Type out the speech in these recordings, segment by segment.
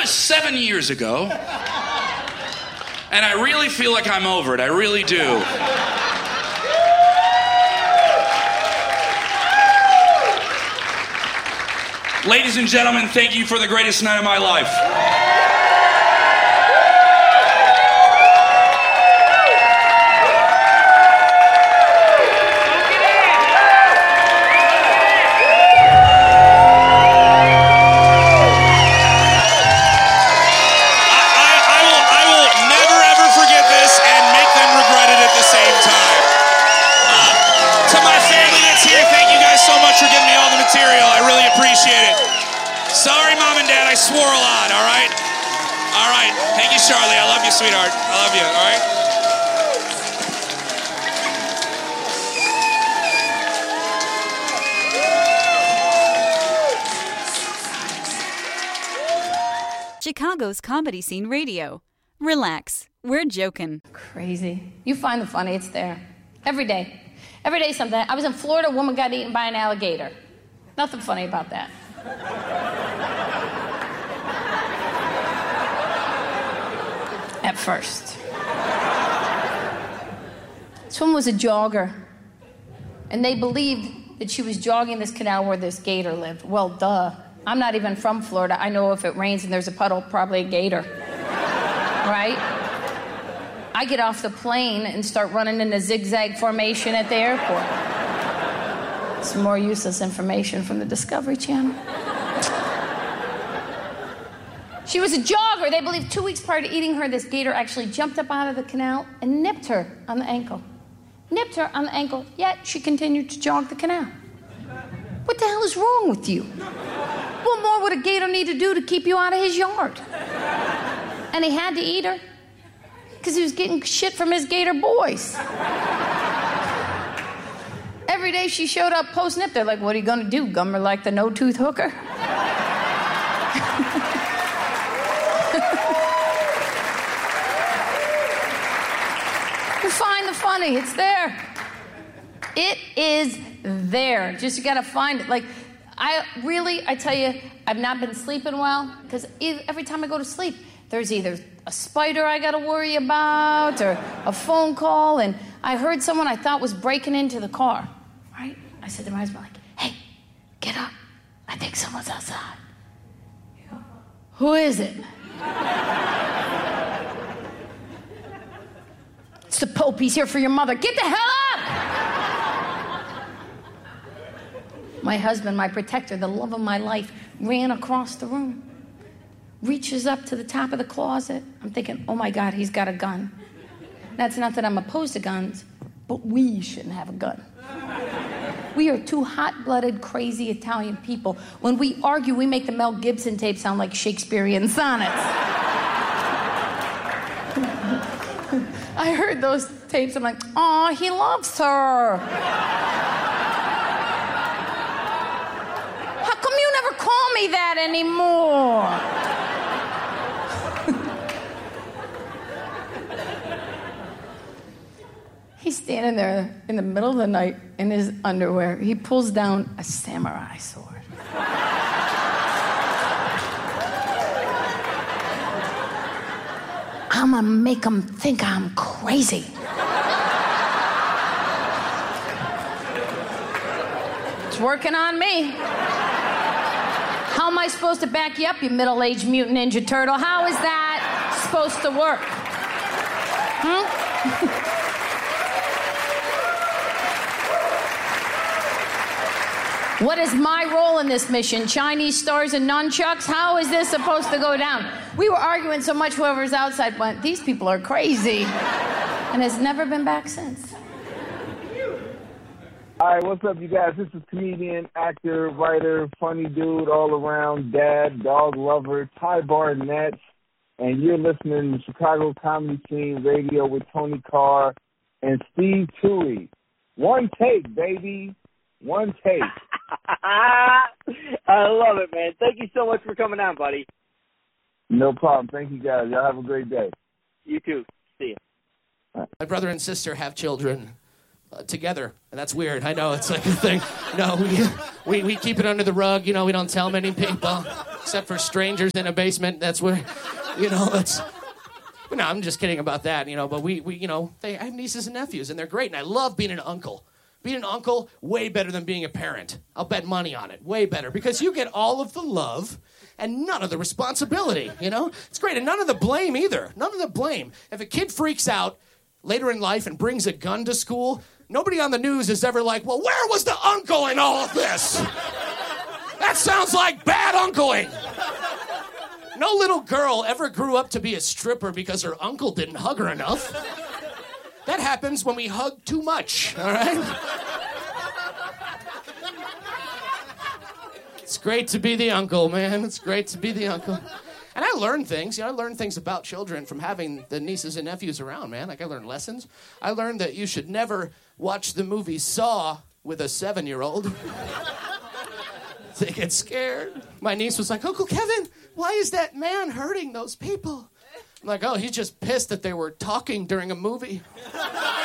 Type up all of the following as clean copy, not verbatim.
was 7 years ago, and I really feel like I'm over it. I really do. Ladies and gentlemen, thank you for the greatest night of my life. I swore a lot, all right? All right. Thank you, Charlie. I love you, sweetheart. I love you, all right? Chicago's Comedy Scene Radio. Relax. We're joking. Crazy. You find the funny, it's there. Every day. Every day something. I was in Florida, a woman got eaten by an alligator. Nothing funny about that. At first. This woman was a jogger. And they believed that she was jogging this canal where this gator lived. Well, duh. I'm not even from Florida. I know if it rains and there's a puddle, probably a gator. Right? I get off the plane and start running in a zigzag formation at the airport. Some more useless information from the Discovery Channel. She was a jogger. They believe 2 weeks prior to eating her, this gator actually jumped up out of the canal and nipped her on the ankle. Nipped her on the ankle, yet she continued to jog the canal. What the hell is wrong with you? What more would a gator need to do to keep you out of his yard? And he had to eat her because he was getting shit from his gator boys. Every day she showed up post-nip, they're like, what are you gonna do, gum her like the no-tooth hooker? You find the funny, it's there. It is there. Just you gotta find it. Like, I tell you, I've not been sleeping well because every time I go to sleep, there's either a spider I gotta worry about or a phone call. And I heard someone I thought was breaking into the car, right? I said to my husband, like, hey, get up. I think someone's outside. You go, who is it? It's the Pope. He's here for your mother. Get the hell up! My husband, my protector, the love of my life, ran across the room, reaches up to the top of the closet. I'm thinking, oh my God, he's got a gun. That's not that I'm opposed to guns, but we shouldn't have a gun. We are two hot-blooded, crazy Italian people. When we argue, we make the Mel Gibson tape sound like Shakespearean sonnets. I heard those tapes, I'm like, aw, he loves her. How come you never call me that anymore? He's standing there in the middle of the night in his underwear. He pulls down a samurai sword. I'm gonna make him think I'm crazy. It's working on me. How am I supposed to back you up, you middle-aged mutant ninja turtle? How is that supposed to work? What is my role in this mission? Chinese stars and nunchucks? How is this supposed to go down? We were arguing so much, whoever's outside went, these people are crazy. And has never been back since. All right, what's up, you guys? This is comedian, actor, writer, funny dude, all around, dad, dog lover, Ty Barnett, and you're listening to Chicago Comedy Scene Radio with Tony Carr and Steve Toohey. One take, baby. One take. I love it, man. Thank you so much for coming on, buddy. No problem. Thank you, guys. Y'all have a great day. You too. See you. My brother and sister have children. together. And that's weird. I know, it's like a thing. No, we keep it under the rug. You know, we don't tell many people, except for strangers in a basement. That's where, you know, it's... But no, I'm just kidding about that, you know. But we you know, I have nieces and nephews, and they're great. And I love being an uncle. Being an uncle, way better than being a parent. I'll bet money on it. Way better. Because you get all of the love and none of the responsibility, you know? It's great. And none of the blame either. None of the blame. If a kid freaks out later in life and brings a gun to school, nobody on the news is ever like, well, where was the uncle in all of this? That sounds like bad uncling. No little girl ever grew up to be a stripper because her uncle didn't hug her enough. That happens when we hug too much, all right? It's great to be the uncle, man. It's great to be the uncle. And I learned things. You know, I learned things about children from having the nieces and nephews around, man. Like, I learned lessons. I learned that you should never watch the movie Saw with a 7-year-old. They get scared. My niece was like, Uncle Kevin, why is that man hurting those people? I'm like, oh, he's just pissed that they were talking during a movie. Am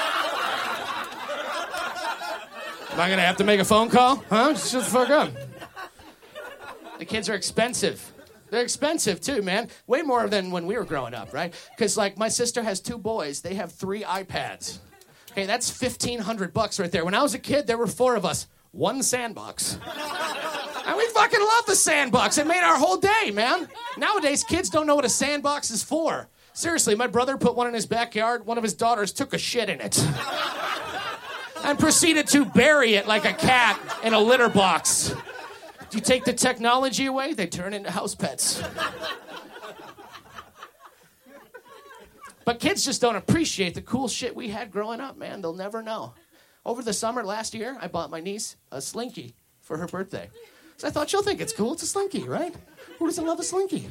I gonna have to make a phone call? Huh? Shut the fuck up. The kids are expensive. They're expensive too, man. Way more than when we were growing up, right? Because like my sister has 2 boys. They have 3 iPads. Okay, that's $1,500 right there. When I was a kid, there were 4 of us. 1 sandbox. And we fucking love the sandbox. It made our whole day, man. Nowadays, kids don't know what a sandbox is for. Seriously, my brother put one in his backyard. One of his daughters took a shit in it. And proceeded to bury it like a cat in a litter box. You take the technology away, they turn into house pets. But kids just don't appreciate the cool shit we had growing up, man. They'll never know. Over the summer last year, I bought my niece a Slinky for her birthday. So I thought she'll think it's cool. It's a Slinky, right? Who doesn't love a Slinky?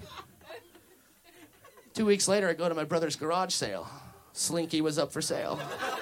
2 weeks later, I go to my brother's garage sale. Slinky was up for sale.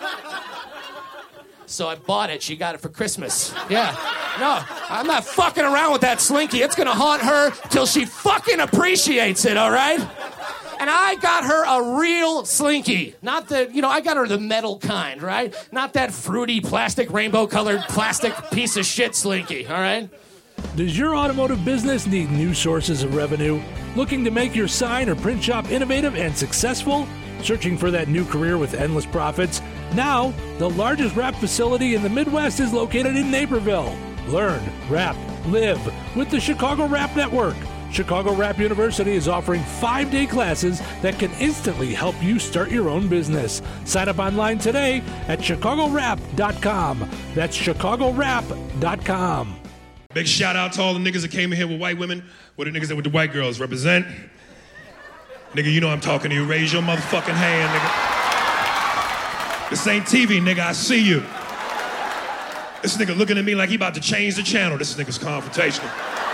So I bought it. She got it for Christmas. Yeah. No, I'm not fucking around with that Slinky. It's going to haunt her till she fucking appreciates it, all right? And I got her a real Slinky. Not the, you know, I got her the metal kind, right? Not that fruity plastic, rainbow-colored plastic piece of shit Slinky, all right? Does your automotive business need new sources of revenue? Looking to make your sign or print shop innovative and successful? Searching for that new career with endless profits? Now, the largest wrap facility in the Midwest is located in Naperville. Learn, wrap, live with the Chicago Wrap Network. Chicago Wrap University is offering 5-day classes that can instantly help you start your own business. Sign up online today at chicagowrap.com. That's chicagowrap.com. Big shout out to all the niggas that came in here with white women. What the niggas that with the white girls represent? Nigga, you know I'm talking to you. Raise your motherfucking hand, nigga. This ain't TV, nigga. I see you. This nigga looking at me like he about to change the channel. This nigga's confrontational.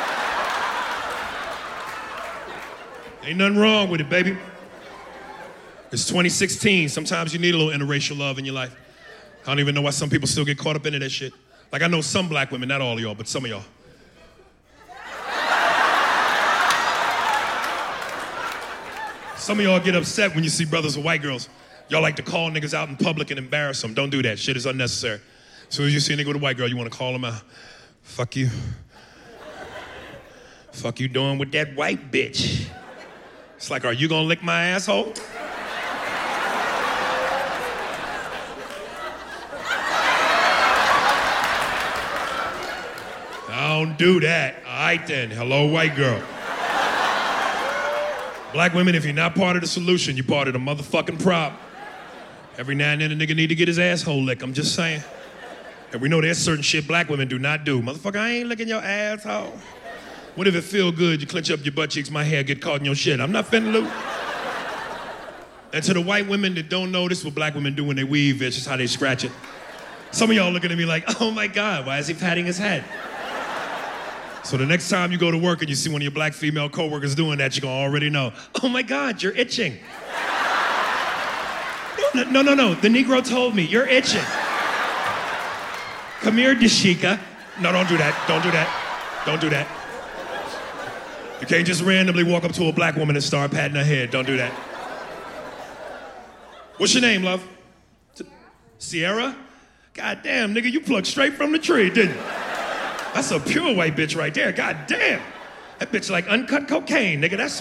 Ain't nothing wrong with it, baby. It's 2016. Sometimes you need a little interracial love in your life. I don't even know why some people still get caught up into that shit. Like, I know some black women, not all of y'all, but some of y'all. Some of y'all get upset when you see brothers with white girls. Y'all like to call niggas out in public and embarrass them. Don't do that. Shit is unnecessary. As soon as you see a nigga with a white girl, you want to call him out. Fuck you. Fuck you doing with that white bitch? It's like, are you gonna lick my asshole? Don't do that. All right then. Hello, white girl. Black women, if you're not part of the solution, you're part of the motherfucking problem. Every now and then a nigga need to get his asshole licked. I'm just saying. And we know there's certain shit black women do not do. Motherfucker, I ain't licking your asshole. What if it feel good, you clench up your butt cheeks, my hair get caught in your shit? I'm not finna lose. And to the white women that don't know, this is what black women do when they weave, it's just how they scratch it. Some of y'all looking at me like, oh my God, why is he patting his head? So the next time you go to work and you see one of your black female coworkers doing that, you're gonna already know, oh my God, you're itching. No, the Negro told me, you're itching. Come here, Dashika. No, don't do that, don't do that, don't do that. You can't just randomly walk up to a black woman and start patting her head. Don't do that. What's your name, love? Sierra? God damn, nigga, you plucked straight from the tree, didn't you? That's a pure white bitch right there. God damn. That bitch like uncut cocaine, nigga. That's